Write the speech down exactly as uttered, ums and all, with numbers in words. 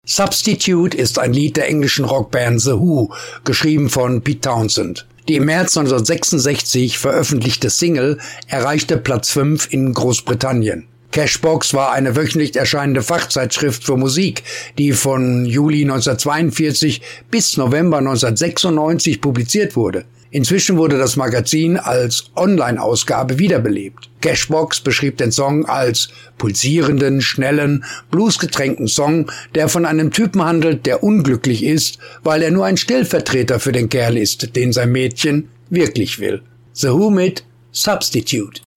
Substitute ist ein Lied der englischen Rockband The Who, geschrieben von Pete Townshend. Die im März neunzehnhundertsechsundsechzig veröffentlichte Single erreichte Platz fünf in Großbritannien. Cashbox war eine wöchentlich erscheinende Fachzeitschrift für Musik, die von Juli neunzehnhundertzweiundvierzig bis November neunzehnhundertsechsundneunzig publiziert wurde. Inzwischen wurde das Magazin als Online-Ausgabe wiederbelebt. Cashbox beschrieb den Song als pulsierenden, schnellen, bluesgetränkten Song, der von einem Typen handelt, der unglücklich ist, weil er nur ein Stellvertreter für den Kerl ist, den sein Mädchen wirklich will. The Who mit Substitute.